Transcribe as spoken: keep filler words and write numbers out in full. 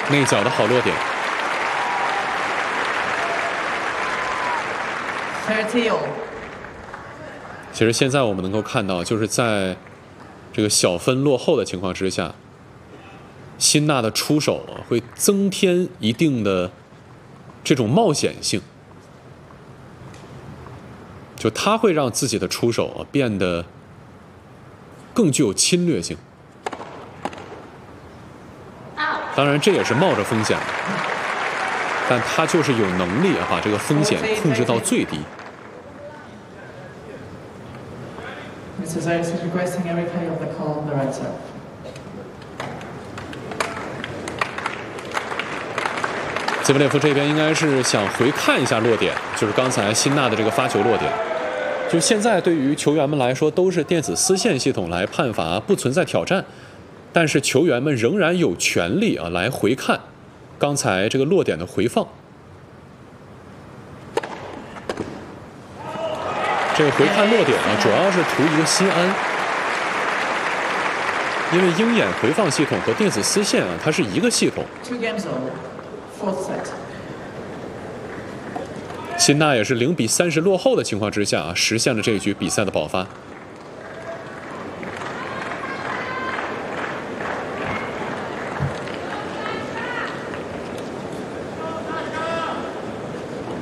内角的好落点。其实现在我们能够看到，就是在这个小分落后的情况之下，辛纳的出手啊会增添一定的这种冒险性，就他会让自己的出手啊变得更具有侵略性。当然这也是冒着风险的，但他就是有能力把这个风险控制到最低。 Mister Zayas is requesting a replay of the call on the right side. 兹维列夫这边应该是想回看一下落点，就是刚才辛纳的这个发球落点。就现在对于球员们来说，都是电子丝线系统来判罚，不存在挑战。但是球员们仍然有权利啊来回看刚才这个落点的回放。这个回看落点啊，主要是图一个心安，因为鹰眼回放系统和电子丝线啊，它是一个系统。辛纳也是零比三十落后的情况之下啊，实现了这一局比赛的爆发。